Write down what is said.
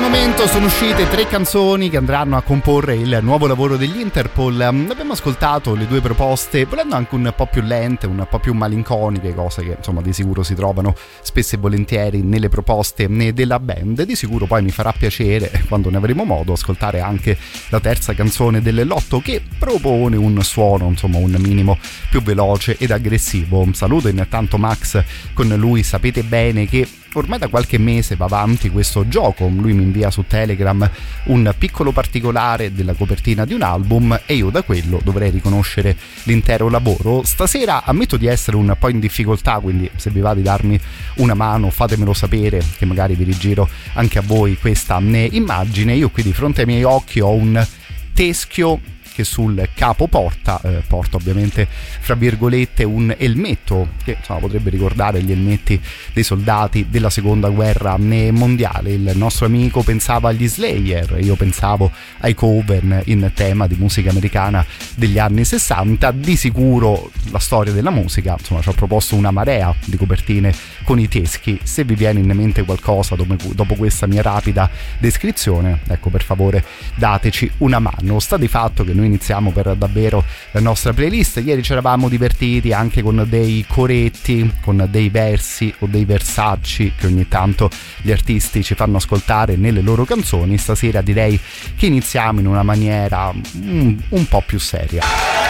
momento sono uscite 3 canzoni che andranno a comporre il nuovo lavoro degli Interpol. Abbiamo ascoltato le 2 proposte, volendo anche un po' più lente, un po' più malinconiche, cose che insomma di sicuro si trovano spesso e volentieri nelle proposte della band. Di sicuro poi mi farà piacere, quando ne avremo modo, ascoltare anche la terza canzone delle Lotto, che propone un suono insomma un minimo più veloce ed aggressivo. Saluto intanto Max, con lui sapete bene che ormai da qualche mese va avanti questo gioco. Lui mi invia su Telegram un piccolo particolare della copertina di un album e io da quello dovrei riconoscere l'intero lavoro. Stasera ammetto di essere un po' in difficoltà, quindi se vi va di darmi una mano fatemelo sapere, che magari vi rigiro anche a voi questa immagine. Io qui di fronte ai miei occhi ho un teschio che sul capo porta ovviamente fra virgolette un elmetto che insomma potrebbe ricordare gli elmetti dei soldati della seconda guerra mondiale. Il nostro amico pensava agli Slayer, io pensavo ai cover in tema di musica americana degli anni 60. Di sicuro la storia della musica insomma ci ha proposto una marea di copertine con i teschi. Se vi viene in mente qualcosa dopo questa mia rapida descrizione, ecco, per favore dateci una mano. Sta di fatto che noi iniziamo per davvero la nostra playlist. Ieri ci eravamo divertiti anche con dei coretti, con dei versi o dei versacci che ogni tanto gli artisti ci fanno ascoltare nelle loro canzoni. Stasera direi che iniziamo in una maniera un po' più seria.